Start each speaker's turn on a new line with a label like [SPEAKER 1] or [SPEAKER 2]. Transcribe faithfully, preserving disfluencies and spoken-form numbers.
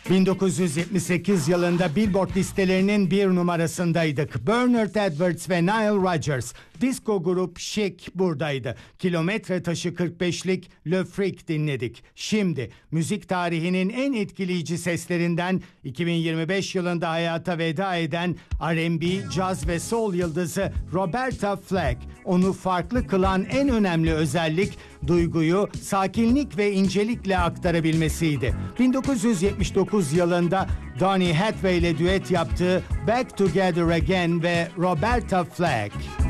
[SPEAKER 1] bin dokuz yüz yetmiş sekiz yılında Billboard listelerinin bir numarasındaydık. Bernard Edwards ve Nile Rodgers. Disco grup Chic buradaydı. Kilometre taşı kırk beşlik Le Freak dinledik. Şimdi müzik tarihinin en etkileyici seslerinden iki bin yirmi beş yılında hayata veda eden R and B, caz ve soul yıldızı Roberta Flack. Onu farklı kılan en önemli özellik duyguyu sakinlik ve incelikle aktarabilmesiydi. bin dokuz yüz yetmiş dokuz yılında Donny Hathaway ile düet yaptığı Back Together Again ve Roberta Flack.